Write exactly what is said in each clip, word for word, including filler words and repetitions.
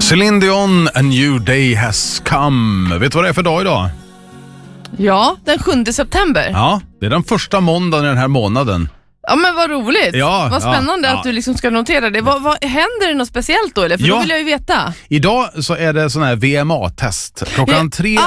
Celine Dion, A New Day Has Come. Vet du vad det är för dag idag? Ja, den sjunde september. Ja, det är den första måndagen i den här månaden. Ja, men vad roligt. Ja, vad spännande ja, att ja. du liksom ska notera det. Vad, vad, händer det något speciellt då? Eller? För Ja. då vill jag ju veta. Idag så är det sån här V M A-test. Klockan tre...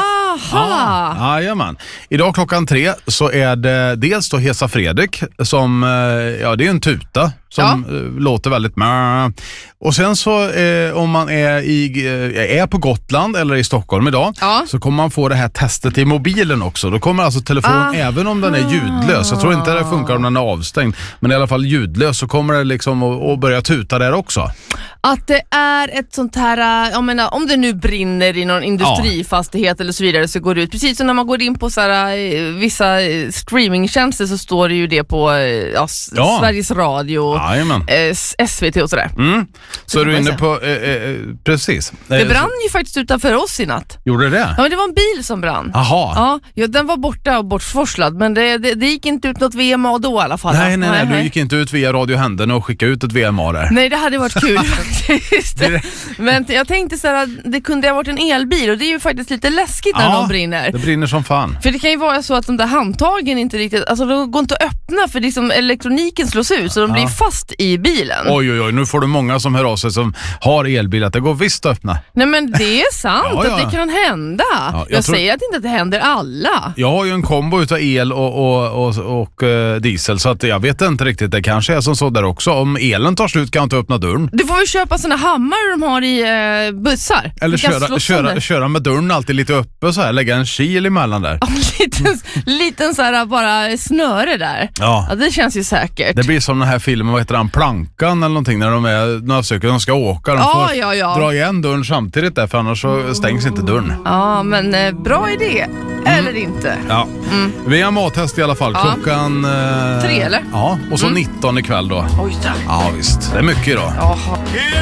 Aha! Ja, jajamän. Idag klockan tre så är det dels då Hesa Fredrik som, ja det är en tuta som ja. låter väldigt mö. Och sen så eh, om man är, i, är på Gotland eller i Stockholm idag ja. så kommer man få det här testet i mobilen också. Då kommer alltså telefonen, ah. även om den är ljudlös, jag tror inte det funkar om den är avstängd, men i alla fall ljudlös, så kommer det liksom att, att börja tuta där också. Att det är ett sånt här, jag menar, om det nu brinner i någon industrifastighet ja. eller så vidare, så går det ut. Precis som när man går in på så här, vissa streamingtjänster så står det ju det på ja, ja. Sveriges Radio, eh, S V T och sådär. Mm. Så, så är du inne på, eh, eh, precis. Det brann ju faktiskt utanför oss i natt. Gjorde det? Ja, men det var en bil som brann. Aha. Ja, ja, den var borta och bortforslad, men det, det, det gick inte ut något V M A då i alla fall. Nej, nej, nej, nej. Du gick inte ut via Radio Händerna och skickade ut ett V M A där. Nej, det hade varit kul faktiskt. Men jag tänkte så här att det kunde ha varit en elbil, och det är ju faktiskt lite läskigt när ja, de brinner. Det brinner som fan. För det kan ju vara så att de där handtagen inte riktigt, alltså de går inte att öppna för liksom elektroniken slås ut, så de ja. blir fast i bilen. Oj, oj, oj, nu får du många som hör av sig som har elbil att det går visst att öppna. Nej, men det är sant ja, ja. att det kan hända. Ja, jag jag tror... säger att inte att det händer alla. Jag har ju en kombo utav el och, och, och, och, och uh, diesel, så att jag vet inte riktigt. Det kanske är som så där också. Om elen tar slut kan jag inte öppna dörren. Du får väl köpa såna hammare de har i uh, bussar. Eller köra, köra, köra med dörren alltid lite uppe så här, lägga en kil emellan där. En liten, liten så här bara snöre där. Ja. ja, det känns ju säkert. Det blir som den här filmen, vad heter den, Plankan eller någonting, när de är några stycken, de ska åka. De ja, får ja, ja. dra igen dörren samtidigt där, för annars så stängs inte dörren. Ja, men eh, bra idé. Mm. Eller inte. Ja. Mm. Vi har mattest i alla fall. Ja. Klockan... Eh, Tre eller? Ja, och så mm. nitton ikväll då. Oj då. Ja, visst. Det är mycket idag. Jaha.